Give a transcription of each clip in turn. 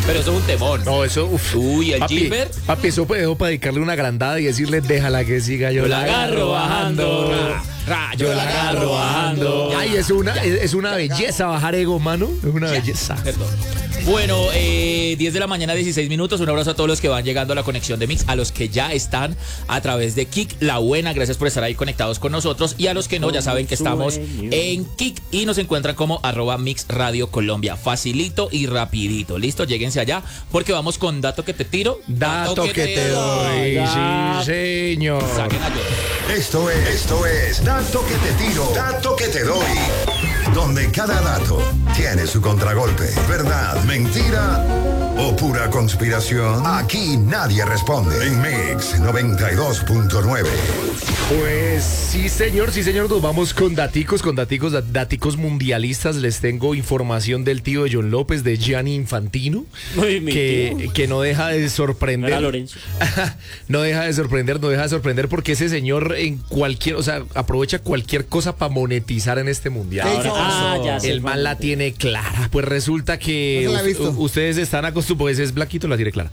Pero eso es un temor. No, eso, uff. Uy, el papi, Gilbert. Papi, eso puedo para dedicarle una agrandada y decirle, déjala que siga, yo la agarro bajando. Yo la agarro bajando. Ay, es una belleza bajar ego, mano. Es una belleza. Perdón. Bueno, 10 de la mañana, 16 minutos. Un abrazo a todos los que van llegando a la conexión de Mix, a los que ya están a través de Kik La Buena. Gracias por estar ahí conectados con nosotros. Y a los que no, ya saben que estamos en Kik y nos encuentran como @Mix Radio Colombia. Facilito y rapidito. Listo, lléguense allá porque vamos con dato que te tiro. Dato que te doy. Sí, señor. Saquen a llorar. Esto es Dato que te tiro, Dato que te doy. Donde cada dato tiene su contragolpe. ¿Verdad? ¿Mentira? ¿O pura conspiración? Aquí nadie responde. En Mix 92.9. Pues sí, señor. Nos vamos con daticos mundialistas. Les tengo información del tío de John López, de Gianni Infantino, que no deja de sorprender. ¿No era Lorenzo? No deja de sorprender porque ese señor aprovecha cualquier cosa para monetizar en este mundial. El man la tiene clara. Pues resulta que ustedes están acostumbrados, pues es Blaquito, la tiene clara.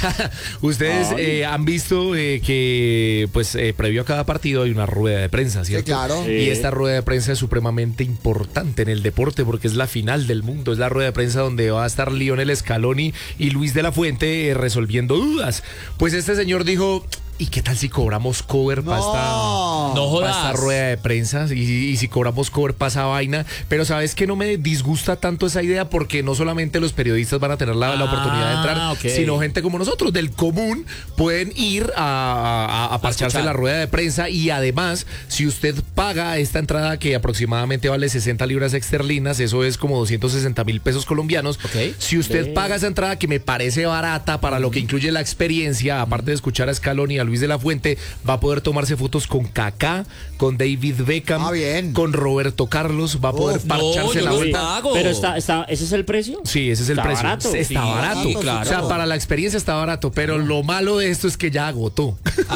Ustedes han visto que previo a cada partido hay una rueda de prensa, ¿cierto? Sí, claro. Y esta rueda de prensa es supremamente importante en el deporte porque es la final del mundo. Es la rueda de prensa donde va a estar Lionel Scaloni y Luis de la Fuente resolviendo dudas. Pues este señor dijo: ¿y qué tal si cobramos cover para esta rueda de prensa? Y si cobramos cover para esa vaina. Pero ¿sabes qué? No me disgusta tanto esa idea porque no solamente los periodistas van a tener la oportunidad de entrar, sino gente como nosotros, del común, pueden ir a parcharse la rueda de prensa. Y además, si usted paga esta entrada que aproximadamente vale 60 libras esterlinas, eso es como 260,000 pesos colombianos. Si usted paga esa entrada, que me parece barata para lo que incluye la experiencia, aparte de escuchar a Scaloni y a Luis de la Fuente, va a poder tomarse fotos con Kaká, con David Beckham, con Roberto Carlos, va a poder parcharse la vuelta. Pero ¿ese es el precio? Sí, ese es el precio. Barato. Está barato. Claro. O sea, para la experiencia está barato, pero lo malo de esto es que ya agotó.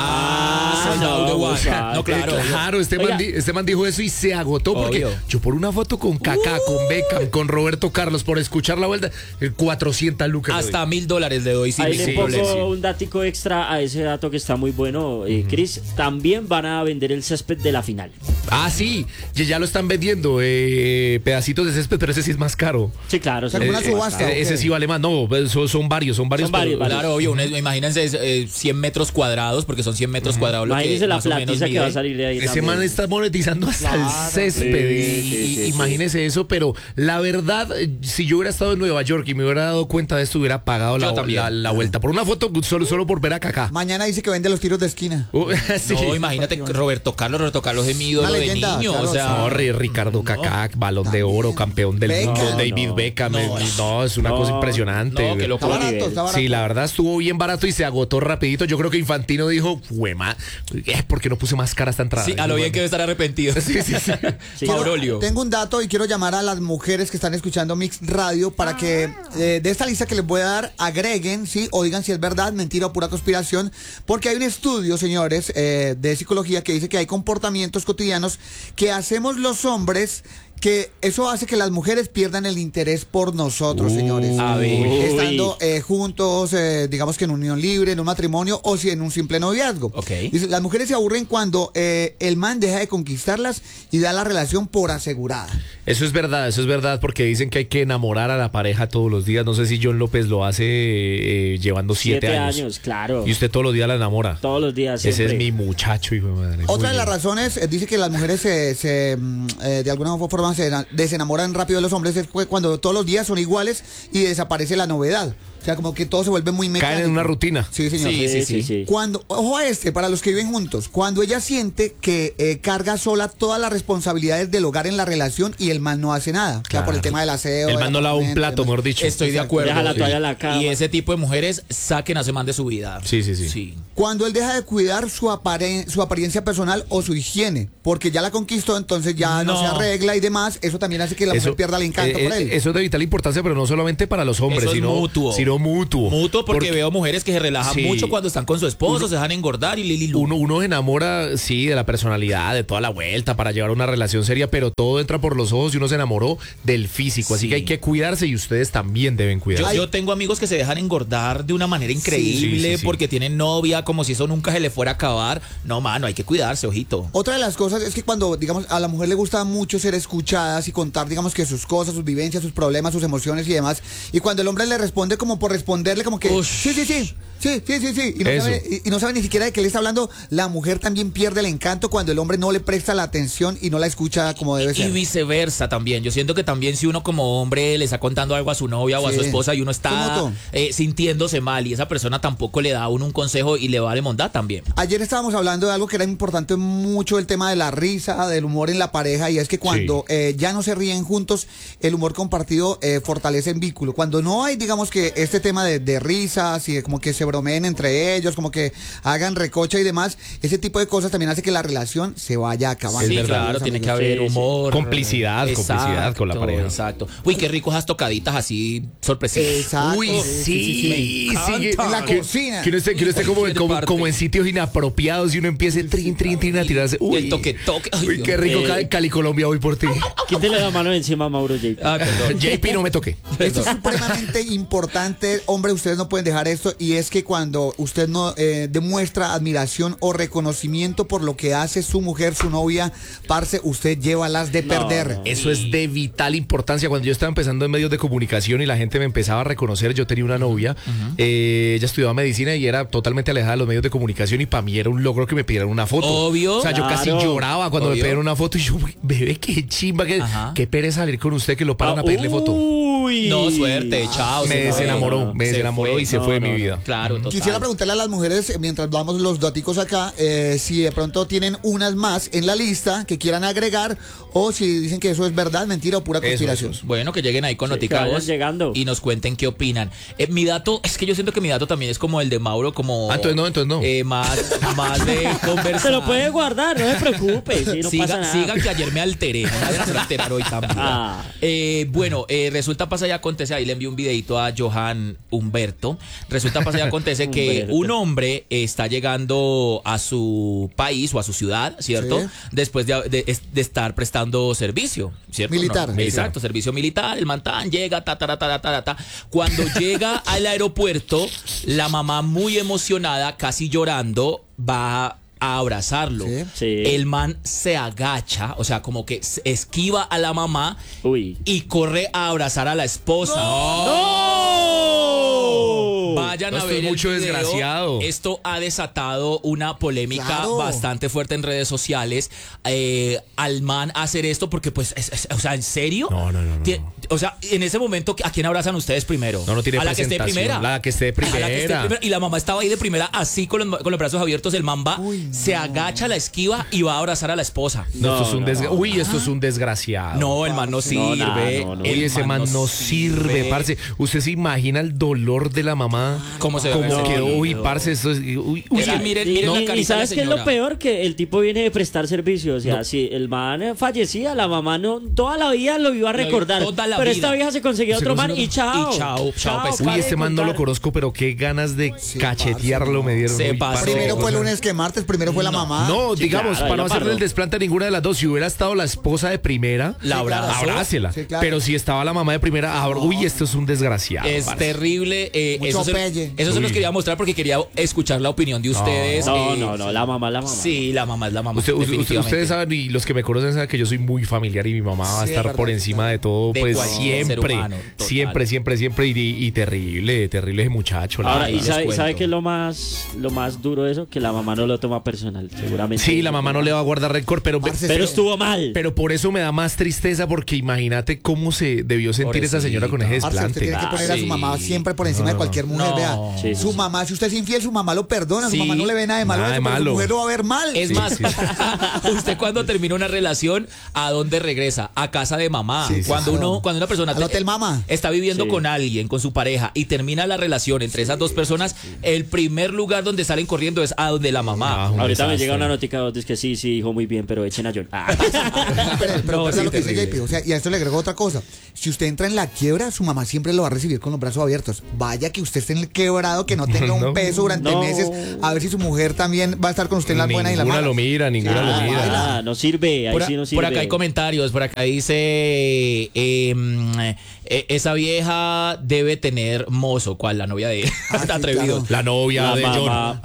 No, claro. Claro, este man dijo eso y se agotó porque yo por una foto con Kaká, con Beckham, con Roberto Carlos, por escuchar la vuelta, 400 lucas. Hasta $1,000 le doy. Ahí le pongo un datico extra a ese dato que está muy bueno, Chris. También van a vender el césped de la final. Sí, ya lo están vendiendo, pedacitos de césped, pero ese sí es más caro. Sí, claro. ¿Una subasta? Ese sí vale más. No, son varios. Claro, obvio. Imagínense 100 metros cuadrados, porque son 100 metros cuadrados. Imagínense la platiza que va a salir de ahí. Ese man está monetizando hasta el césped. Imagínese eso, pero la verdad, si yo hubiera estado en Nueva York y me hubiera dado cuenta de esto, hubiera pagado la vuelta por una foto solo por ver a Kaká. Mañana dice que vende los tiros de esquina. Sí. No, imagínate, Roberto Carlos es mi ídolo de niño. Claro, o sea, Ricardo Kaká, balón de oro, campeón del mundo, David Beckham. Es una cosa impresionante. No, que lo está barato. Sí, la verdad estuvo bien barato y se agotó rapidito. Yo creo que Infantino dijo, ¿por qué no puse más cara esta entrada? Sí, a lo bien que debe estar arrepentido. Sí. Aurelio. Tengo un dato y quiero llamar a las mujeres que están escuchando Mix Radio para que de esta lista que les voy a dar agreguen, ¿sí? O digan si es verdad, mentira o pura conspiración. Porque hay un estudio, señores, de psicología que dice que hay comportamientos cotidianos que hacemos los hombres que eso hace que las mujeres pierdan el interés por nosotros, señores. Estando juntos, digamos que en unión libre, en un matrimonio o si en un simple noviazgo. Dice, las mujeres se aburren cuando el man deja de conquistarlas y da la relación por asegurada. Eso es verdad, porque dicen que hay que enamorar a la pareja todos los días. No sé si John López lo hace llevando 7 años. Claro. Y usted todos los días la enamora. Todos los días, siempre. Ese es mi muchacho, hijo de madre. Otra de las razones, dice que las mujeres de alguna forma se desenamoran rápido de los hombres es cuando todos los días son iguales y desaparece la novedad. O sea, como que todo se vuelve muy mecánico. Caen en una rutina. Sí, señor. Sí. Cuando, ojo a para los que viven juntos, cuando ella siente que carga sola todas las responsabilidades del hogar en la relación y el man no hace nada. Claro. O sea, por el tema del aseo. El man no lava un plato, mejor dicho. Estoy de acuerdo. Deja la toalla en la cama. Y ese tipo de mujeres saquen a ese man de su vida. Sí. Cuando él deja de cuidar su apariencia personal o su higiene, porque ya la conquistó, entonces ya no se arregla y demás, eso también hace que la mujer pierda el encanto por él. Eso es de vital importancia, pero no solamente para los hombres, sino cuidado mutuo. Mutuo, porque veo mujeres que se relajan Sí. mucho cuando están con su esposo, se dejan engordar y Lili. Uno se enamora, sí, de la personalidad, de toda la vuelta para llevar una relación seria, pero todo entra por los ojos y uno se enamoró del físico. Así Sí. que hay que cuidarse y ustedes también deben cuidarse. Yo tengo amigos que se dejan engordar de una manera increíble Sí, sí. porque tienen novia, como si eso nunca se le fuera a acabar. No, mano, hay que cuidarse, ojito. Otra de las cosas es que cuando, digamos, a la mujer le gusta mucho ser escuchadas y contar, digamos, que sus cosas, sus vivencias, sus problemas, sus emociones y demás, y cuando el hombre le responde como por responderle, como que, Ush. sí, Eso. y no sabe ni siquiera de qué le está hablando, la mujer también pierde el encanto cuando el hombre no le presta la atención y no la escucha como debe Y ser. viceversa también. Yo siento que también si uno como hombre le está contando algo a su novia o a Sí. su esposa y uno está ¿Cómo tú? sintiéndose mal y esa persona tampoco le da a uno un consejo y le vale mondad también. Ayer estábamos hablando de algo que era importante mucho, el tema de la risa, del humor en la pareja, y es que cuando ya no se ríen juntos, el humor compartido fortalece el vínculo. Cuando no hay, digamos que este tema de risas y de como que se bromeen entre ellos, como que hagan recocha y demás, ese tipo de cosas también hace que la relación se vaya acabando. Sí, verdad, claro, Mis tiene que amigos. haber Sí, sí. humor. Complicidad con la pareja. Exacto. Uy, qué rico esas tocaditas así sorpresivas. Exacto. Uy, sí, Me encanta. En la que, cocina. que uno esté Cualquier parte. como en sitios inapropiados y uno empiece trin a tirarse. Y el toque. Ay, Uy, Dios qué rico, mío. Cali, Colombia, voy por ti. Quítele la mano de encima a Mauro J. Ah, perdón. JP, no me toque. Esto es supremamente importante, hombre, ustedes no pueden dejar esto, y es que cuando usted no demuestra admiración o reconocimiento por lo que hace su mujer, su novia, parce, usted lleva las de perder. no. Eso es de vital importancia. Cuando yo estaba empezando en medios de comunicación y la gente me empezaba a reconocer, yo tenía una novia, ella estudiaba medicina y era totalmente alejada de los medios de comunicación, y para mí era un logro que me pidieran una foto. Obvio. O sea, yo casi Claro. lloraba cuando Obvio. me pidieron una foto y yo, bebé, qué chimba, Ajá. qué pereza salir con usted que lo paran a pedirle foto. Uy. No, suerte, chao. Me se fue. desenamoró, me Se desenamoró fue. y se No, fue de mi no, vida. Claro, total. Quisiera preguntarle a las mujeres, mientras damos los daticos acá, si de pronto tienen unas más en la lista que quieran agregar, o si dicen que eso es verdad, mentira o pura Eso, conspiración. eso. Bueno, que lleguen ahí con Sí, que noticabos vayan llegando. y nos cuenten qué opinan. Mi dato, es que yo siento que mi dato también es como el de Mauro, como... Ah, entonces no. Más de conversar. Se lo puede guardar, no se preocupe. Sí, no pasa nada. Sigan que ayer me alteré. No me vayan a hacer alterar hoy también. Ah. Bueno, resulta, pasa y acontece, ahí le envié un videito a Johan Humberto. Resulta, pasa y acontece que Humberto. un hombre está llegando a su país o a su ciudad, ¿cierto? Sí. Después de estar prestando servicio, ¿cierto? Militar. No, exacto, servicio militar. El mantán llega, ta. Cuando llega al aeropuerto, la mamá muy emocionada, casi llorando, va a abrazarlo. Sí. Sí. El man se agacha, o sea, como que se esquiva a la mamá Uy. y corre a abrazar a la esposa. Vayan No, a esto ver es el mucho video. desgraciado. Esto ha desatado una polémica Claro. bastante fuerte en redes sociales. Al man hacer esto porque, pues, o sea, ¿en serio? No. O sea, en ese momento, ¿a quién abrazan ustedes primero? No tiene a la que esté presentación, primera. la que esté A la que esté primera. primera. Y la mamá estaba ahí de primera, así con los brazos abiertos. El man va, se agacha, la esquiva y va a abrazar a la esposa. No, esto es un no. Uy, esto es un desgraciado. No, el man no sirve. no. Uy, ese man no sirve, parce. ¿Usted se imagina el dolor de la mamá? ¿Cómo se ve? ¿Cómo No, quedó? no, Uy, no. parce, esto es... Uy, Es que miren Y la carita de la ¿sabes qué es lo señora. peor? Que el tipo viene de prestar servicio. O sea, si el man fallecía, la mamá no toda la vida lo iba a recordar. Toda la Pero vida. esta vieja se conseguía Se otro man consiguió- y chao. y chao, pues. Uy, pare este de man no lo contar. conozco, pero qué ganas de cachetearlo me dieron. Se Uy, pasó. parce, Primero qué fue cosa. lunes que martes, primero fue la mamá. No, Sí, digamos, claro, para no ahí la hacerle el paró. desplante a ninguna de las dos. Si hubiera estado la esposa de primera, La abrazó. abrácela. Sí, claro. Pero si estaba la mamá de primera, uy, esto es un desgraciado. Es parce. terrible. Mucho Eso pelle. se los Uy. quería mostrar porque quería escuchar la opinión de ustedes. No, la mamá. Sí, la mamá es la mamá. Ustedes definitivamente. saben, y los que me conocen saben que yo soy muy familiar y mi mamá va a Sí, estar es verdad, por encima de todo, De pues cualquier ser siempre, humano, total. siempre, y terrible ese muchacho. la Ahora, verdad. ¿y les sabe cuento. qué es lo más duro de eso? Que la mamá no lo toma personal, seguramente. Sí, la mamá no le va a guardar récord, pero Parce, Pero estuvo mal. pero por eso me da más tristeza, porque imagínate cómo se debió sentir esa señora con ese Parce, usted desplante. tiene que poner a su sí. mamá siempre por encima de cualquier mujer, No. vea. Sí, Su sí. mamá, si usted es infiel, su mamá lo perdona, Sí. su mamá no le ve nada de malo, Nada a eso, de pero su malo. mujer lo va a ver mal. Es Sí, más, sí. usted cuando termina una relación, ¿a dónde regresa? A casa de mamá. Sí, sí, cuando sí. uno cuando una persona Al Hotel Mama. está viviendo con alguien, con su pareja, y termina la relación entre esas dos personas, el primer lugar donde salen corriendo es a donde la mamá. Ahorita me llega una notica donde que sí, hijo, muy bien, pero echen a John. Pero sí, lo que dice terrible. JP, o sea, y a esto le agrego otra cosa. Si usted entra en la quiebra, su mamá siempre lo va a recibir con los brazos abiertos. Vaya que usted esté en el quebrado, que no tenga un peso durante meses, a ver si su mujer también va a estar con usted en las buenas y las Ninguna malas. lo mira, ninguna lo mira. No sirve, ahí sí no sirve. Por acá hay comentarios, por acá dice esa vieja debe tener mozo. ¿Cuál? La novia de él. Está sí, atrevido. claro. La novia La de mamá.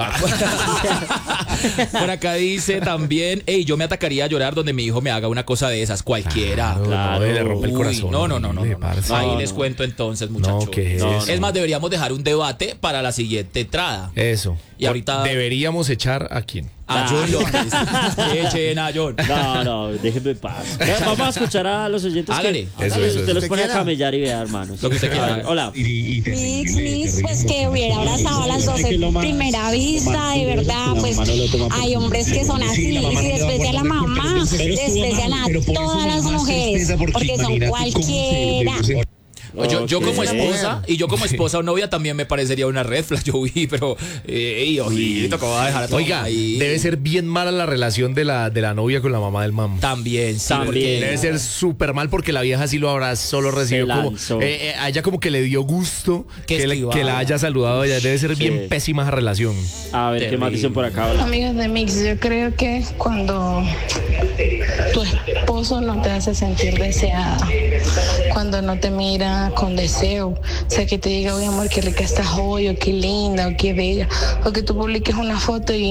John. Por acá dice también, yo me atacaría a llorar donde mi hijo me haga una cosa de esas, cualquiera. Claro, le rompe el Uy, corazón. No. parce. Ahí No, les no. cuento entonces, muchachos. No, ¿qué es? Es más, deberíamos dejar un debate para la siguiente entrada. Eso. Y ahorita- Deberíamos echar a quién. A John López. Echen a John. No, déjenme en paz. Vamos a escuchar a los oyentes. Hágale. Eso. Usted los Usted pone a quiera. camellar y vea, hermanos. Lo que usted quiera. Hola. Mix, pues que hubiera abrazado a las dos en primera vista, de verdad, pues hay hombres que son así, y si desprecian a la mamá, desprecian a todas las mujeres, porque son cualquiera. Yo como Ok. esposa, y yo como esposa o novia también me parecería una red flag, yo vi, pero ojito, ¿cómo va a dejar a tu Oiga, mamá ahí? debe ser bien mala la relación de la novia con la mamá del mam. También, sí, También. porque Debe ser súper mal porque la vieja sí lo abrazó, lo recibió Se como... lanzó. a ella como que le dio gusto Que que esquivaba. la haya saludado a ella. Debe ser bien pésima esa relación. A ver, ¿qué más dicen por acá? Hola. Amigos de Mix, yo creo que cuando tu esposo no te hace sentir deseada, cuando no te mira con deseo, o sea, que te diga, oye amor, qué rica estás hoy, o qué linda, o qué bella, o que tú publiques una foto y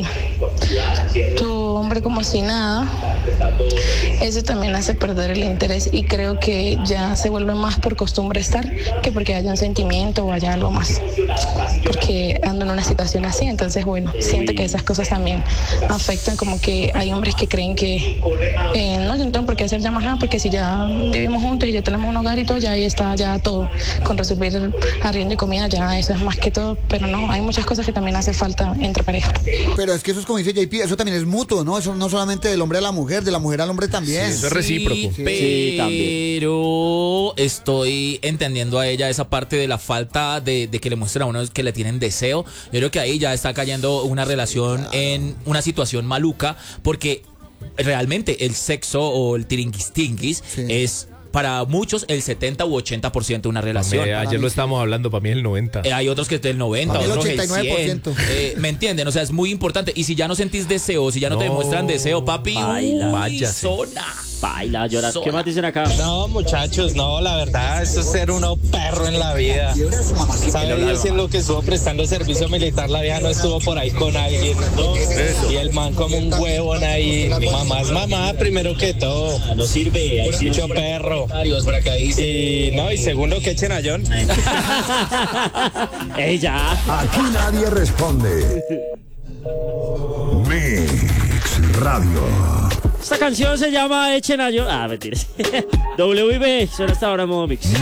tu hombre como si nada, eso también hace perder el interés y creo que ya se vuelve más por costumbre estar que porque haya un sentimiento o haya algo más, porque ando en una situación así, entonces bueno, siento que esas cosas también afectan, como que hay hombres que creen que no tengo por qué hacer ya más nada, porque si ya vivimos juntos y ya tenemos un hogar y todo, ya ahí está ya todo, con resolver arriendo y comida, ya eso es más que todo, pero no, hay muchas cosas que también hace falta entre pareja. Pero es que eso es como dice JP, eso también es mutuo, ¿no? Eso no solamente del hombre a la mujer, de la mujer al hombre también. Eso es recíproco. Sí, también. Pero estoy entendiendo a ella esa parte de la falta de que le muestren a uno que le tienen deseo. Yo creo que ahí ya está cayendo una relación en una situación maluca, porque realmente el sexo o el tiringuistinguis es para muchos el 70 u 80% de una relación. Ayer lo estábamos hablando, para mí es el 90. Hay otros que es del 90, Para mí el otros el 89%. 100. ¿Me entienden? O sea, es muy importante. Y si ya no sentís deseo, si ya no te No. demuestran deseo, papi, Baila. Váyase. zona. Baila, llorar. ¿Qué más dicen acá? No, muchachos, no, la verdad, eso es ser uno perro en la vida. ¿Sabe Dios si en lo que estuvo prestando servicio militar la vieja no estuvo por ahí con alguien? Y el man como un huevón ahí. Mamá es mamá, primero que todo. No sirve, ahí sí. Mucho perro. Y no, y segundo que echen a John. Ella. Aquí nadie responde. Mix Radio. Esta canción se llama Echen a John. Mentiras. WIB, suena hasta ahora en modo mix.